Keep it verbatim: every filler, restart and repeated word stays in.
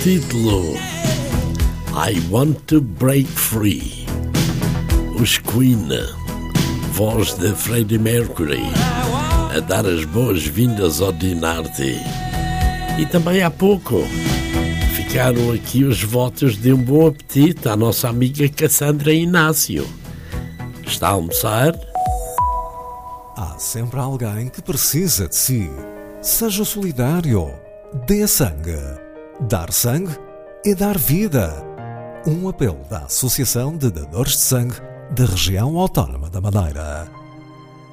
Título: I Want to Break Free. Os Queen, voz de Freddie Mercury, a dar as boas-vindas ao Dinarte. E também há pouco ficaram aqui os votos de um bom apetite à nossa amiga Cassandra Inácio. Está a almoçar? Há sempre alguém que precisa de si. Seja solidário. Dê sangue. Dar sangue é dar vida. Um apelo da Associação de Dadores de Sangue da Região Autónoma da Madeira.